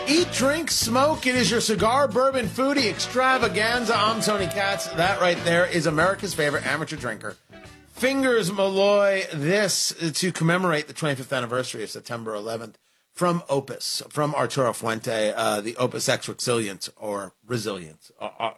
Eat, drink, smoke. It is your cigar, bourbon, foodie extravaganza. I'm Tony Katz. That right there is America's favorite amateur drinker, Fingers Malloy. This to commemorate the 25th anniversary of September 11th from Opus, from Arturo Fuente, the Opus X Rexilient or Resilient,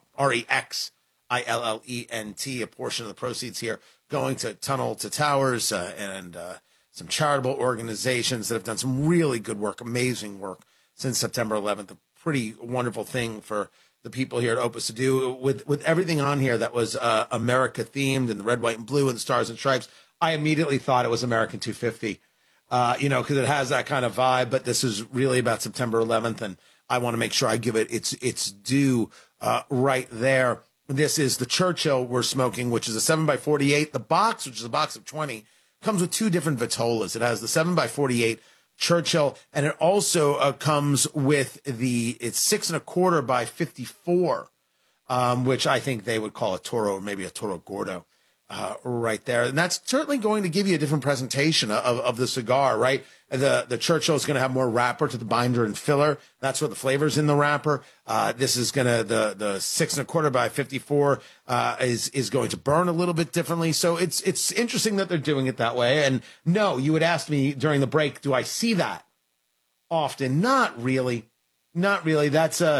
REXILLENT. A portion of the proceeds here going to Tunnel to Towers and some charitable organizations that have done some really good work, amazing work since September 11th. A pretty wonderful thing for the people here at Opus to do with everything on here that was America themed and the red, white, and blue and the stars and stripes. I immediately thought it was American 250, because it has that kind of vibe. But this is really about September 11th, and I want to make sure I give it its due right there. This is the Churchill we're smoking, which is a 7x48. The box, which is a box of 20, comes with two different Vitolas. It has the 7x48 Churchill, and it also comes with it's 6 1/4 by 54, which I think they would call a Toro, or maybe a Toro Gordo, right there. And that's certainly going to give you a different presentation of the cigar, right? The Churchill is going to have more wrapper to the binder and filler. That's where the flavor's in the wrapper. This is going to, the 6 1/4 by 54 is going to burn a little bit differently. So it's interesting that they're doing it that way. And no, you would ask me during the break, do I see that often? Not really. Not really.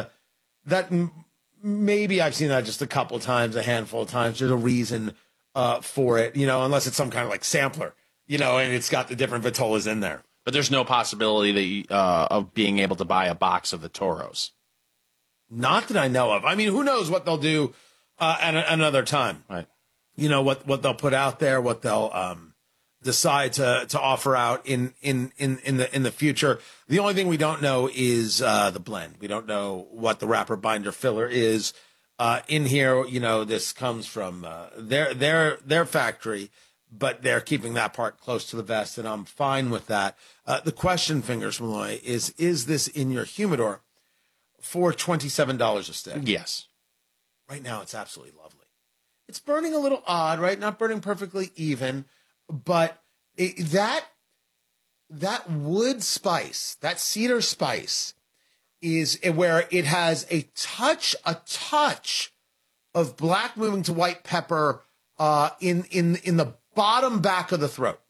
Maybe I've seen that just a couple times, a handful of times. There's a reason for it, unless it's some kind of like sampler, and it's got the different Vitolas in there. But there's no possibility of being able to buy a box of the Toros. Not that I know of. I mean, who knows what they'll do at another time? Right. What they'll put out there, what they'll decide to offer out in the future. The only thing we don't know is the blend. We don't know what the wrapper, binder, filler is in here. This comes from their factory, but they're keeping that part close to the vest, and I'm fine with that. The question, Fingers Malloy, is this in your humidor for $27 a stick? Yes. Right now, it's absolutely lovely. It's burning a little odd, right? Not burning perfectly even, but that wood spice, that cedar spice, is where it has a touch of black moving to white pepper in the bottom back of the throat,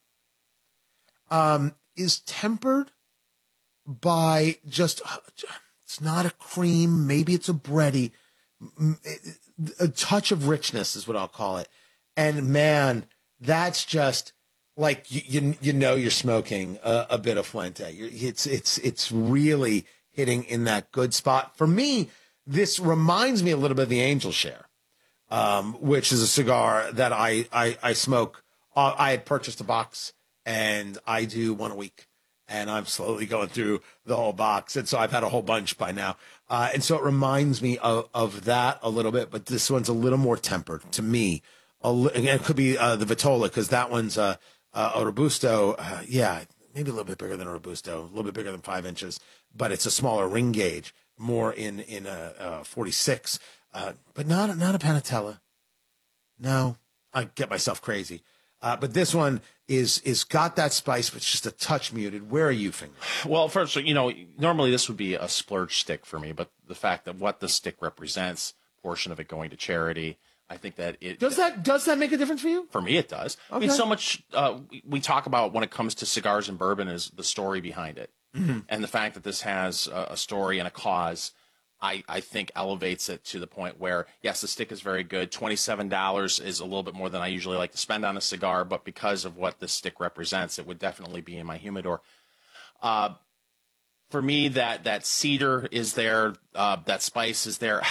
is tempered by just, it's not a cream, maybe it's a bready, a touch of richness is what I'll call it. And man, that's just like, you're smoking a bit of Fuente. It's really hitting in that good spot. For me, this reminds me a little bit of the Angel Share, which is a cigar that I smoke. I had purchased a box, and I do one a week, and I'm slowly going through the whole box. And so I've had a whole bunch by now. And so it reminds me of that a little bit, but this one's a little more tempered to me. Again, it could be the Vitola, because that one's a Robusto. Maybe a little bit bigger than a Robusto, a little bit bigger than 5 inches, but it's a smaller ring gauge, more in a 46, but not a Panatella. No, I get myself crazy. But this one is got that spice, but it's just a touch muted. Where are you, Finger? Well, first, normally this would be a splurge stick for me, but the fact that what the stick represents, portion of it going to charity, I think that it does that make a difference for you? For me, it does. Okay. I mean, so much we talk about when it comes to cigars and bourbon is the story behind it, and the fact that this has a story and a cause. I think elevates it to the point where, yes, the stick is very good. $27 is a little bit more than I usually like to spend on a cigar, but because of what the stick represents, it would definitely be in my humidor. For me, that cedar is there, that spice is there.